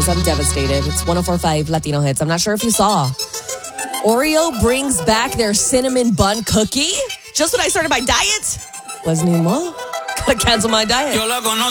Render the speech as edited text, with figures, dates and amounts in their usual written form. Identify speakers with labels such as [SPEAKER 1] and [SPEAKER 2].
[SPEAKER 1] knows I'm devastated. It's 104.5 Latino Hits. I'm not sure if you saw. Oreo brings back their cinnamon bun cookie. Just when I started my diet. Pues ni modo. Gotta cancel my diet.